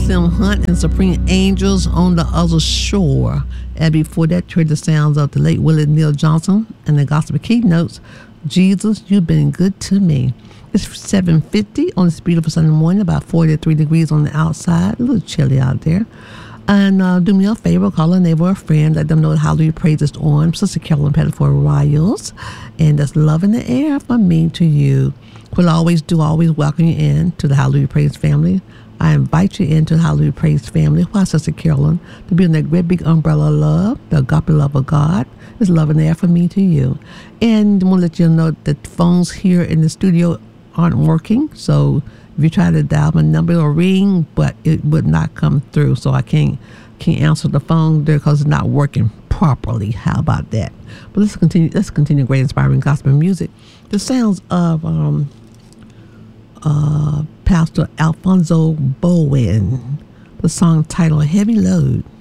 Slim Hunt and Supreme Angels on the Other Shore. And before that, heard the sounds of the late Willie Neal Johnson and the gospel keynotes, Jesus, You've Been Good to Me. It's 7:50 on this beautiful Sunday morning, about 43 degrees on the outside, a little chilly out there. And do me a favor, call a neighbor or a friend, let them know that Hallelujah Praise is on. Sister Carolyn Pettiford Riles, and that's love in the air from me to you. We'll always welcome you in to the Hallelujah Praise family. I invite you into the Hallelujah Praise family. Why, Sister Carolyn? To be in that great big umbrella of love, the agape love of God. It's love in the air from me to you. And I want to let you know that the phones here in the studio aren't working, so if you try to dial my number, it'll ring, but it would not come through. So I can't answer the phone there because it's not working properly. How about that? But let's continue great inspiring gospel music. The sounds of Pastor Alfonso Bowen. The song titled Heavy Load.